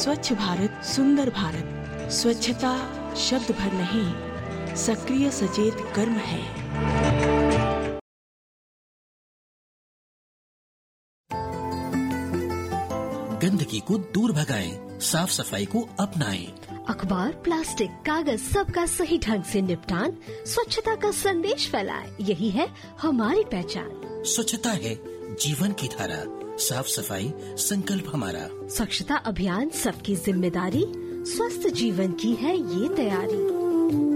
स्वच्छ भारत सुंदर भारत। स्वच्छता शब्द भर नहीं, सक्रिय सचेत कर्म है। गंदगी को दूर भगाएं, साफ सफाई को अपनाएं। अखबार, प्लास्टिक, कागज सबका सही ढंग से निपटान स्वच्छता का संदेश फैलाए, यही है हमारी पहचान। स्वच्छता है जीवन की धारा, साफ सफाई संकल्प हमारा। स्वच्छता अभियान सबकी जिम्मेदारी, स्वस्थ जीवन की है ये तैयारी।